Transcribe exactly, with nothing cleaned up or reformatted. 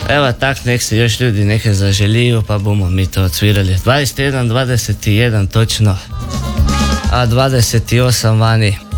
Evo tak, nek se još ljudi neke zaželiju, pa bomo mi to odsvirali. dvadeset jedan, dvadeset jedan točno, a dvadeset osam vani.